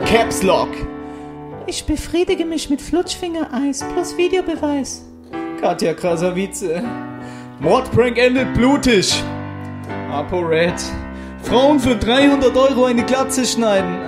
Caps Lock. Ich befriedige mich mit Flutschfingereis plus Videobeweis. Katja Krasavice. Mordprank endet blutig. ApoRed. Frauen für 300 € eine Glatze schneiden.